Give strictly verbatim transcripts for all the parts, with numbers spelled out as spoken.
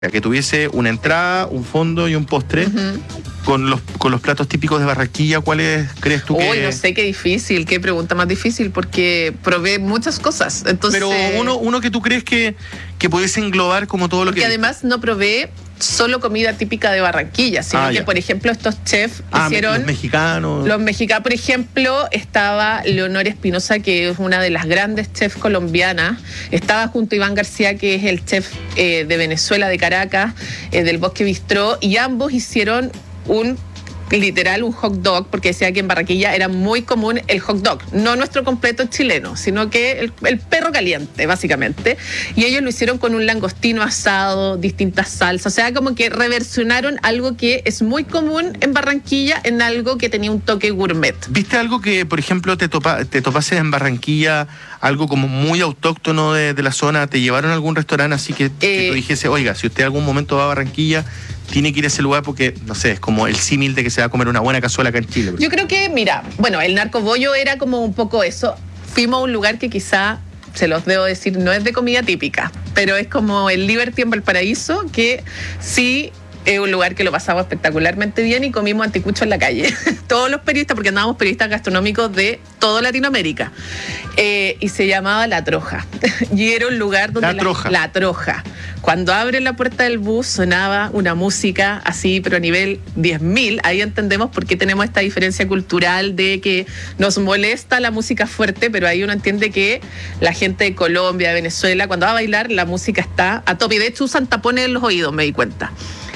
que tuviese una entrada, un fondo y un postre. Uh-huh. Con los, con los platos típicos de Barranquilla, ¿cuáles crees tú que...? Uy, no sé, qué difícil, qué pregunta más difícil, porque probé muchas cosas. Entonces, pero uno, uno que tú crees que, que pudiese englobar como todo lo que... Que además no probé solo comida típica de Barranquilla, sino ah, que, ya. por ejemplo, estos chefs ah, hicieron... Los mexicanos. Los mexicanos, por ejemplo, estaba Leonor Espinosa, que es una de las grandes chefs colombianas. Estaba junto a Iván García, que es el chef eh, de Venezuela, de Caracas, eh, del Bosque Bistró, y ambos hicieron un literal un hot dog, porque decía que en Barranquilla era muy común el hot dog, no nuestro completo chileno, sino que el, el perro caliente, básicamente, y ellos lo hicieron con un langostino asado, distintas salsas, o sea, como que reversionaron algo que es muy común en Barranquilla en algo que tenía un toque gourmet. ¿Viste algo que, por ejemplo, te, topa, te topases en Barranquilla, algo como muy autóctono de, de la zona? ¿Te llevaron a algún restaurante así que, eh, que tú dijese, oiga, si usted algún momento va a Barranquilla, tiene que ir a ese lugar porque, no sé, es como el símil de que se va a comer una buena cazuela acá en Chile? Yo creo que, mira, bueno, el narcobollo era como un poco eso. Fuimos a un lugar que quizá, se los debo decir, no es de comida típica, pero es como el Liberty en Valparaíso, que sí es un lugar que lo pasamos espectacularmente bien y comimos anticucho en la calle. Todos los periodistas, porque andábamos periodistas gastronómicos de toda Latinoamérica. Eh, y se llamaba La Troja. Y era un lugar donde... La Troja. La, la Troja. Cuando abren la puerta del bus sonaba una música así, pero a nivel diez mil. Ahí entendemos por qué tenemos esta diferencia cultural de que nos molesta la música fuerte, pero ahí uno entiende que la gente de Colombia, de Venezuela, cuando va a bailar, la música está a tope. De hecho, usan tapones en los oídos, me di cuenta.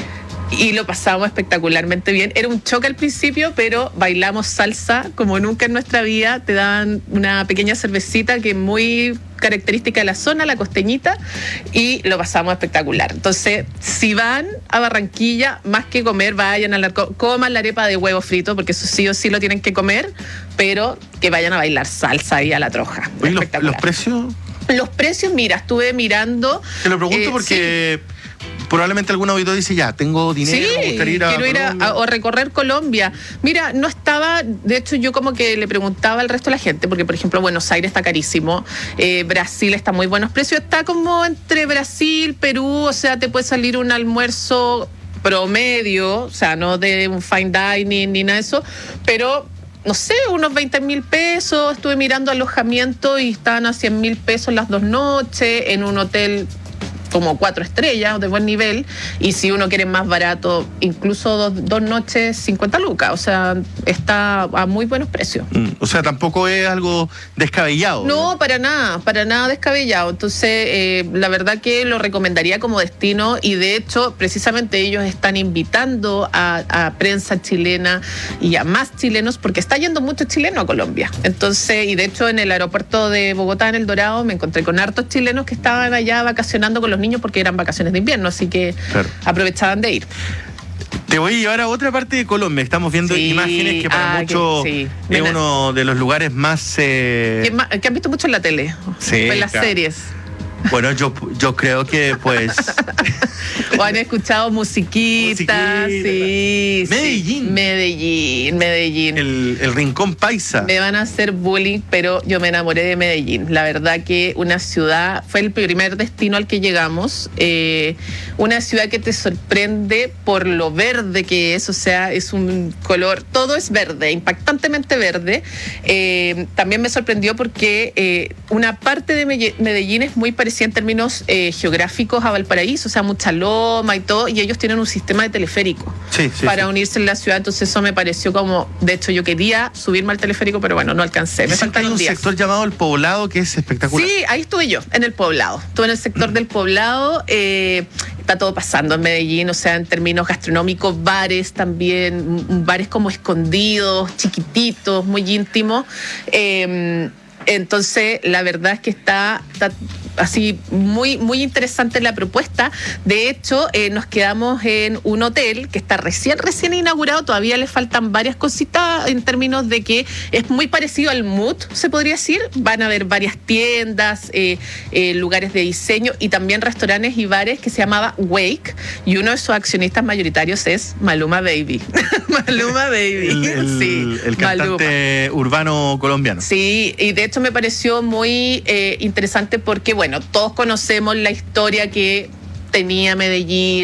Y lo pasamos espectacularmente bien. Era un choque al principio, pero bailamos salsa como nunca en nuestra vida. Te daban una pequeña cervecita que es muy característica de la zona, la costeñita, y lo pasamos espectacular. Entonces, si van a Barranquilla, más que comer, vayan a la, coman la arepa de huevo frito, porque eso sí o sí lo tienen que comer, pero que vayan a bailar salsa ahí a La Troja. Oye, ¿los, ¿los precios? Los precios, mira, estuve mirando... Te lo pregunto eh, porque... Sí. Probablemente algún auditor dice, ya, tengo dinero, sí, me gustaría ir a quiero ir a, a, o recorrer Colombia. Mira, no estaba, de hecho yo como que le preguntaba al resto de la gente, porque por ejemplo Buenos Aires está carísimo, eh, Brasil está a muy buenos precios, está como entre Brasil, Perú, o sea, te puede salir un almuerzo promedio, o sea, no de un fine dining ni nada de eso, pero... no sé, unos veinte mil pesos, estuve mirando alojamiento y estaban a cien mil pesos las dos noches, en un hotel como cuatro estrellas de buen nivel, y si uno quiere más barato, incluso dos, dos noches, cincuenta lucas, o sea, está a muy buenos precios. Mm, o sea, tampoco es algo descabellado. No, ¿no? para nada, para nada descabellado. Entonces, eh, la verdad que lo recomendaría como destino, y de hecho, precisamente ellos están invitando a, a prensa chilena y a más chilenos, porque está yendo mucho chileno a Colombia. Entonces, y de hecho, en el aeropuerto de Bogotá, en El Dorado, me encontré con hartos chilenos que estaban allá vacacionando con los niños porque eran vacaciones de invierno, así que claro, aprovechaban de ir. Te voy a llevar a otra parte de Colombia. Estamos viendo sí, imágenes que para ah, muchos sí. es uno de los lugares más... Eh... Que, más, que han visto mucho en la tele, sí, en las claro. series. Bueno, yo, yo creo que pues... o han escuchado musiquita, musiquita. Sí, Medellín. Sí. Medellín, Medellín. El, el rincón paisa. Me van a hacer bullying, pero yo me enamoré de Medellín. La verdad que una ciudad, fue el primer destino al que llegamos, eh, una ciudad que te sorprende por lo verde que es, o sea, es un color, todo es verde, impactantemente verde. Eh, también me sorprendió porque eh, una parte de Medellín es muy parecida en términos eh, geográficos a Valparaíso, o sea, mucha loma y todo, y ellos tienen un sistema de teleférico sí, sí, para sí. unirse en la ciudad. Entonces eso me pareció como, de hecho yo quería subirme al teleférico, pero bueno, no alcancé, me faltaron un días. sector llamado El Poblado que es espectacular. Sí, ahí estuve yo, en El Poblado, estuve en el sector del Poblado. eh, está todo pasando en Medellín, o sea, en términos gastronómicos, bares también, bares como escondidos, chiquititos, muy íntimos. eh, entonces la verdad es que está, está así muy, muy interesante la propuesta. De hecho, eh, nos quedamos en un hotel que está recién, recién inaugurado. Todavía le faltan varias cositas en términos de que es muy parecido al Mood, se podría decir. Van a haber varias tiendas, eh, eh, lugares de diseño y también restaurantes y bares que se llamaba Wake. Y uno de sus accionistas mayoritarios es Maluma Baby. Maluma Baby. El, el, sí, el cantante Maluma. Urbano colombiano. Sí, y de hecho me pareció muy eh, interesante porque, bueno, Bueno, todos conocemos la historia que tenía Medellín,